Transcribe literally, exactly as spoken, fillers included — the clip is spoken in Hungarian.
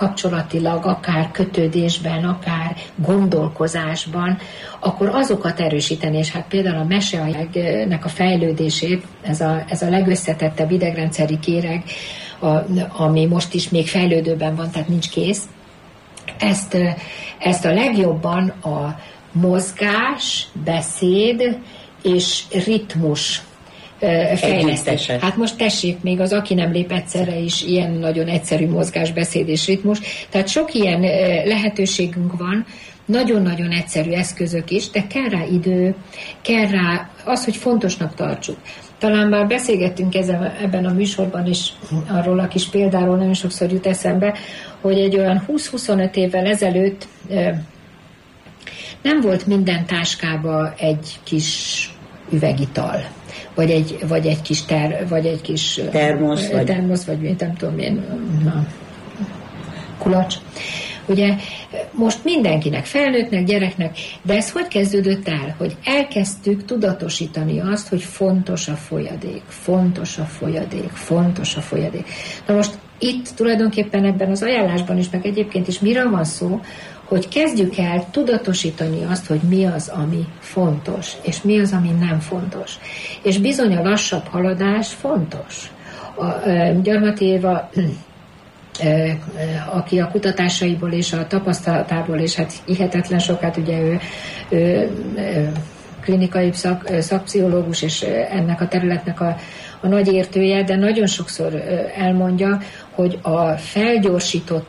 kapcsolatilag, akár kötődésben, akár gondolkozásban, akkor azokat erősíteni, és hát például a meseajágnak a fejlődését, ez a, ez a legösszetettebb idegrendszeri kéreg, a, ami most is még fejlődőben van, tehát nincs kész, ezt, ezt a legjobban a mozgás, beszéd és ritmus fejlesztés. Hát most tessék, még az, aki nem lép egyszerre is, ilyen nagyon egyszerű mozgás, beszéd és ritmus. Tehát sok ilyen lehetőségünk van, nagyon-nagyon egyszerű eszközök is, de kell rá idő, kell rá az, hogy fontosnak tartsuk. Talán már beszélgettünk ezen, ebben a műsorban is arról a kis példáról, nagyon sokszor jut eszembe, hogy egy olyan húsz-huszonöt évvel ezelőtt nem volt minden táskába egy kis üvegital, vagy egy, vagy egy kis ter, vagy egy kis termosz, vagy, termosz, vagy nem tudom én, na, kulacs. Ugye most mindenkinek, felnőttnek, gyereknek, de ez hogy kezdődött el? Hogy elkezdtük tudatosítani azt, hogy fontos a folyadék, fontos a folyadék, fontos a folyadék. Na most itt tulajdonképpen ebben az ajánlásban is, meg egyébként is miről van szó, hogy kezdjük el tudatosítani azt, hogy mi az, ami fontos, és mi az, ami nem fontos. És bizony a lassabb haladás fontos. A, a Gyarmati Éva, aki a kutatásaiból és a tapasztalatából, és hát hihetetlen sokat, ugye ő, ő, ő klinikai szak, szakpszichológus, és ennek a területnek a, a nagy értője, de nagyon sokszor elmondja, hogy a felgyorsított